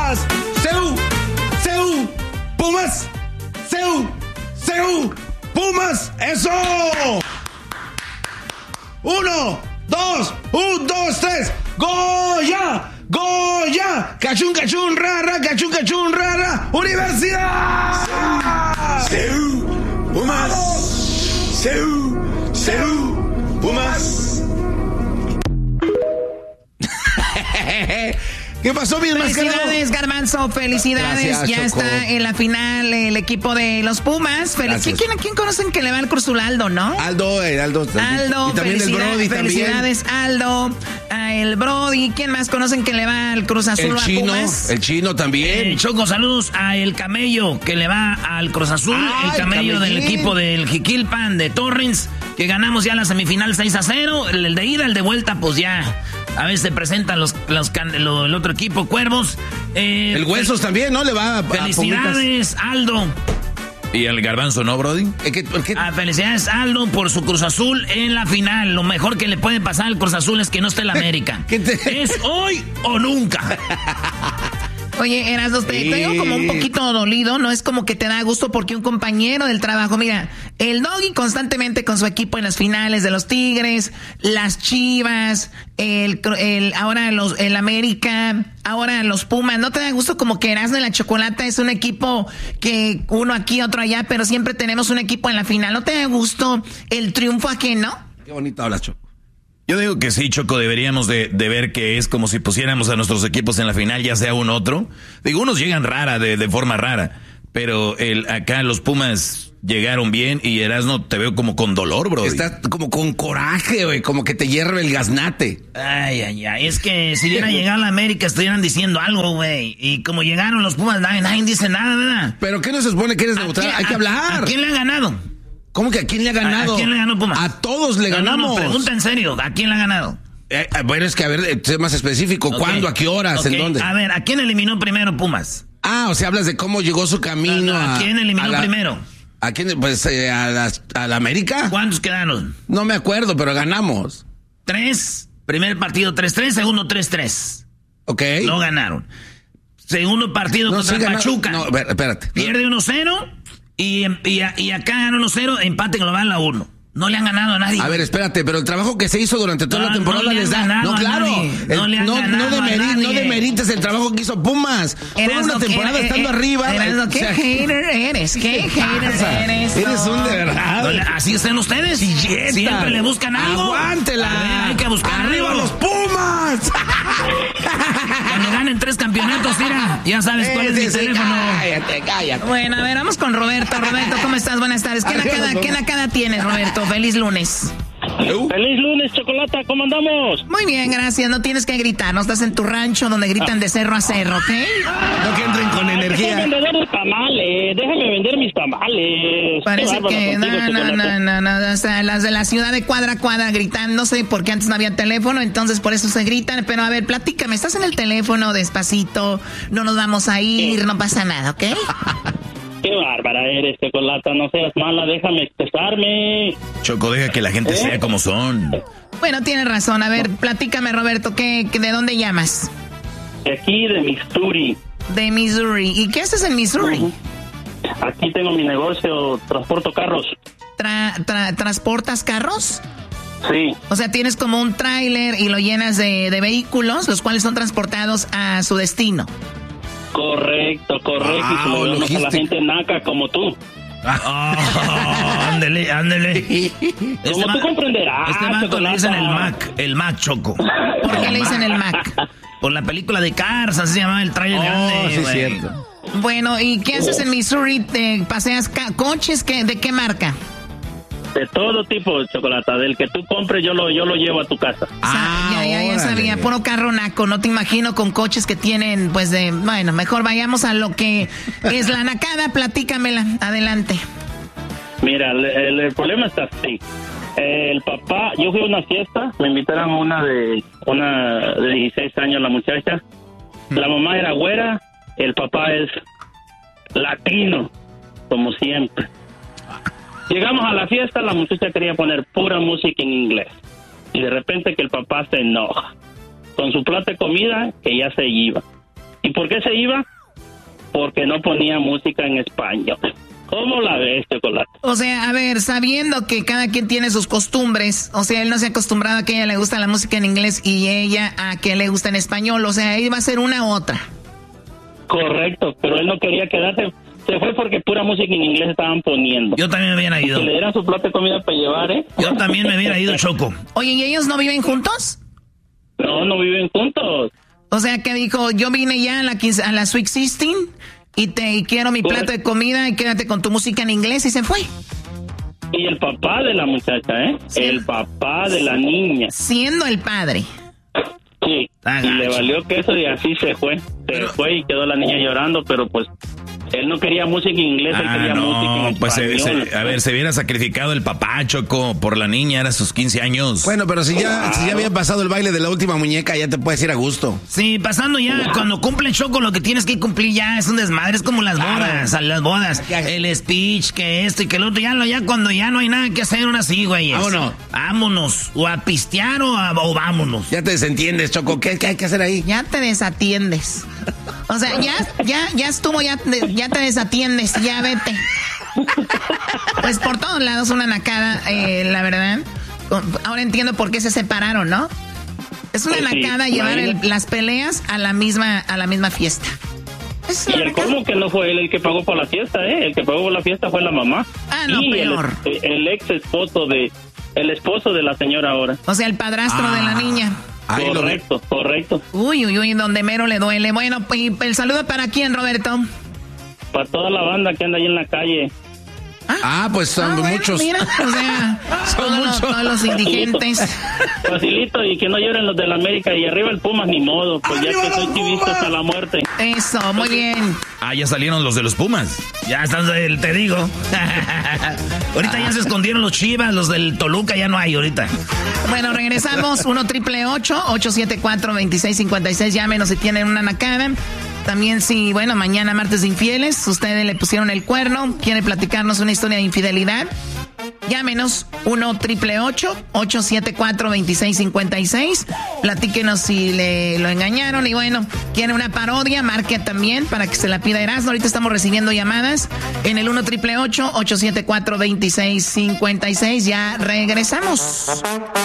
Pumas. ¡Seu! ¡Pumas! ¡Seu! ¡Pumas! ¡Eso! 1, 2, 3. ¡Goya! ¡Cachún, rara! ¡Cachún, rara! ¡Universidad! ¡Seu! ¡Pumas! ¡Seu! ¡Pumas! ¿Qué pasó, mi enmascarado? Felicidades, Garbanzo, felicidades. Gracias, ya Choco. Está en la final el equipo de los Pumas. ¿Quién conocen que le va al Cruz Azul? Aldo, ¿no? Aldo, y también el Brody. Felicidades, también. Aldo, el Brody. ¿Quién más conocen que le va al Cruz Azul o a Pumas? El Chino también. Choco, saludos a el Camello que le va al Cruz Azul. El Camello del equipo del Jiquilpan de Torrens, que ganamos ya la semifinal 6-0. El de ida, el de vuelta, pues ya. A veces se presentan el otro equipo, Cuervos. El Huesos también, ¿no? Le va a felicidades, Aldo. ¿Y el Garbanzo no, Brody? Felicidades, Aldo, por su Cruz Azul en la final. Lo mejor que le puede pasar al Cruz Azul es que no esté en la América. Es hoy o nunca. Oye, Erasmo, te digo como un poquito dolido, no es como que te da gusto porque un compañero del trabajo, mira, el Doggy constantemente con su equipo en las finales de los Tigres, las Chivas, ahora el América, ahora los Pumas, ¿no te da gusto como que Erasmo y la Chocolata es un equipo que uno aquí, otro allá, pero siempre tenemos un equipo en la final? ¿No te da gusto el triunfo ajeno? Qué bonito hablas, Choco. Yo digo que sí, Choco, deberíamos de ver que es como si pusiéramos a nuestros equipos en la final, ya sea un otro. Digo, unos llegan de forma rara, pero acá los Pumas llegaron bien y Erasmo te veo como con dolor, bro. Está como con coraje, güey, como que te hierve el gaznate. Ay, es que si hubiera llegado a la América estuvieran diciendo algo, güey. Y como llegaron los Pumas, nadie dice nada, ¿verdad? ¿Pero qué no se supone que eres neutral? Hay que hablar. ¿A quién le han ganado? ¿Cómo que a quién le ha ganado? ¿A quién le ganó Pumas? A todos le ganamos. No, pregunta en serio, ¿a quién le ha ganado? Bueno, es que a ver, sé más específico. Okay. ¿Cuándo? ¿A qué horas? ¿En dónde? A ver, ¿a quién eliminó primero Pumas? O sea, hablas de cómo llegó su camino ¿A quién eliminó primero? ¿A quién? Pues a la América. ¿Cuántos quedaron? No me acuerdo, pero ganamos. 3. Primer partido 3-3, segundo 3-3. Ok. No ganaron. Segundo partido contra Pachuca. No, espérate. Pierde 1-0. Y acá ganó 1-0, empate global a 1. No le han ganado a nadie. A ver, espérate, pero el trabajo que se hizo durante toda la temporada les da. No, claro. No demerites el trabajo que hizo Pumas. Toda una temporada estando arriba. ¿Qué hater eres? ¿Qué hater eres? Eres un de verdad. Así están ustedes. Siempre le buscan algo. Aguántela. Hay que buscar ¡Arriba algo. los Pumas! Cuando ganen 3 campeonatos, mira, ya sabes cuál es mi teléfono. Cállate. Bueno, a ver, vamos con Roberto. Roberto, ¿cómo estás? Buenas tardes. ¿Qué nakada tienes, Roberto? Feliz lunes. Feliz lunes, Chocolata, ¿cómo andamos? Muy bien, gracias. No tienes que gritar, no estás en tu rancho donde gritan de cerro a cerro, ¿ok? No que entren con energía. Soy vendedor de tamales, déjame vender mis tamales. Parece que no, o sea, las de la ciudad de cuadra a cuadra gritándose porque antes no había teléfono, entonces por eso se gritan. Pero a ver, platícame, estás en el teléfono despacito, no nos vamos a ir, no pasa nada, ¿ok? Qué bárbara eres, Chocolata, no seas mala, déjame expresarme. Choco, deja que la gente sea como son. Bueno, tienes razón. A ver, platícame, Roberto, ¿de dónde llamas? De aquí, de Missouri. De Missouri. ¿Y qué haces en Missouri? Aquí tengo mi negocio, transporto carros. ¿Transportas carros? Sí. O sea, tienes como un tráiler y lo llenas de vehículos, los cuales son transportados a su destino. Correcto. Y se lo damos a la gente naca como tú. Ándele. Como tú comprenderás. Este Mac le dicen el Mac, Choco. ¿Por qué le dicen el Mac? Por la película de Cars, así se llamaba el trailer grande. Sí, es cierto. Bueno, ¿y qué haces en Missouri? ¿Te paseas coches? ¿De qué marca? De todo tipo, Chocolata. Del que tú compres, yo lo llevo a tu casa. Ya sabía. Puro carro naco. No te imagino con coches que tienen, pues, bueno, mejor vayamos a lo que es la nacada. Platícamela. Adelante. Mira, el problema está así. El papá, yo fui a una fiesta, me invitaron a una de 16 años, la muchacha. La mamá era güera, el papá es latino, como siempre. Llegamos a la fiesta, la muchacha quería poner pura música en inglés. Y de repente que el papá se enoja. Con su plato de comida, que ya se iba. ¿Y por qué se iba? Porque no ponía música en español. ¿Cómo la ves, Chocolate? O sea, a ver, sabiendo que cada quien tiene sus costumbres, o sea, él no se ha acostumbrado a que a ella le gusta la música en inglés y ella a que le gusta en español, o sea, ahí va a ser una u otra. Correcto, pero él no quería quedarse, se fue porque pura música en inglés estaban poniendo. Yo también me hubiera ido. Que le dieran su plato de comida para llevar, ¿eh? Yo también me hubiera ido, Choco. Oye, ¿y ellos no viven juntos? No viven juntos. O sea, que dijo, yo vine ya a la Sweet 16 y quiero mi plato de comida y quédate con tu música en inglés y se fue. Y el papá de la muchacha, ¿eh? Sí. El papá de la niña. Siendo el padre. Sí, y le valió queso y así se fue. Fue y quedó la niña llorando, pero pues él no quería música en inglés, él quería música en español. A ver, se hubiera sacrificado el papá, Choco, por la niña, era sus 15 años. Bueno, pero si ya había pasado el baile de la última muñeca, ya te puedes ir a gusto. Sí, pasando ya, cuando cumple Choco, lo que tienes que cumplir ya es un desmadre, es como las bodas, el speech, que esto y que el otro, ya cuando ya no hay nada que hacer, ahora sí, güey. Vámonos, o a pistear o vámonos. Ya te desentiendes, Choco, ¿qué hay que hacer ahí? Ya te desatiendes. O sea, ya estuvo, ya te desatiendes, ya vete. Pues por todos lados una nacada, la verdad. Ahora entiendo por qué se separaron, ¿no? Es una nacada llevar las peleas a la misma fiesta. Y el colmo que no fue él el que pagó por la fiesta, ¿eh? El que pagó por la fiesta fue la mamá. No, y peor. El ex esposo el esposo de la señora ahora. O sea, el padrastro de la niña. Correcto. Uy, donde mero le duele. Bueno, y el saludo para quién, Roberto. Para toda la banda que anda ahí en la calle. Pues son muchos. Mira, o sea, todos los indigentes. Facilito, y que no lloren los de la América. Y arriba el Pumas, ni modo, pues ya que soy chivista hasta la muerte. Eso, muy bien. Ya salieron los de los Pumas. Ya están, te digo. Ahorita ya se escondieron los Chivas, los del Toluca ya no hay ahorita. Bueno, regresamos. 1-888-874-2656. Llámenos si tienen una nacada. También si, mañana martes de infieles, ustedes le pusieron el cuerno, quiere platicarnos una historia de infidelidad, llámenos 1-888-874-2656, platíquenos si lo engañaron y quiere una parodia, marque también para que se la pida Erasmo. Ahorita estamos recibiendo llamadas en el 1-888-874-2656, ya regresamos.